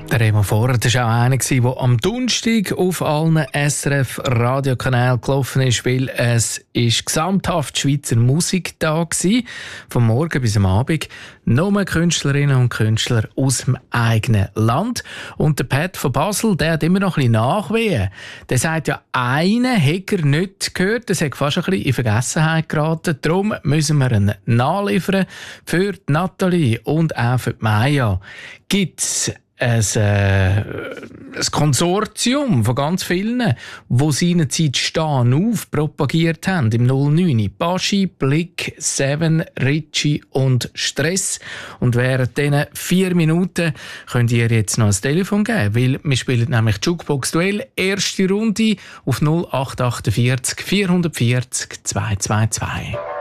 Der Remo Vorer war auch einer, der am Donnerstag auf allen SRF-Radiokanälen gelaufen ist, weil es ist gesamthaft Schweizer Musik da war, vom Morgen bis am Abend. Nur Künstlerinnen und Künstler aus dem eigenen Land. Und der Pat von Basel, der hat immer noch ein bisschen Nachwehen. Der sagt ja, einen hätte er nicht gehört, das hat fast ein bisschen in Vergessenheit geraten. Darum müssen wir ihn nachliefern für die Nathalie und auch für die Maya. Gibt es ein Konsortium von ganz vielen, die seinerzeit «Stehen auf» propagiert haben im 09. Baschi, Blick, Seven, Ritchie und Stress. Und während diesen 4 Minuten könnt ihr jetzt noch ein Telefon geben, weil wir spielen nämlich Jukebox Duell, erste Runde auf 0848 440 222.